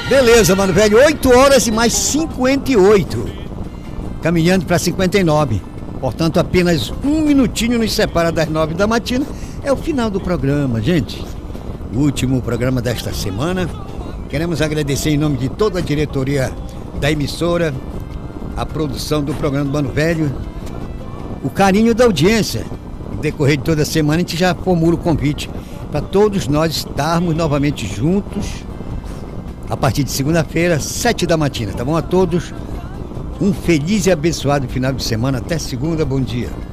Beleza, mano velho, 8 horas e mais 58. Caminhando para 59. Portanto, apenas um minutinho nos separa das 9 da matina. É o final do programa, gente. O último programa desta semana. Queremos agradecer em nome de toda a diretoria da emissora, a produção do programa do Mano Velho, o carinho da audiência. No decorrer de toda a semana, a gente já formula o convite para todos nós estarmos novamente juntos a partir de segunda-feira, 7 da matina. Tá bom a todos? Um feliz e abençoado final de semana. Até segunda, bom dia.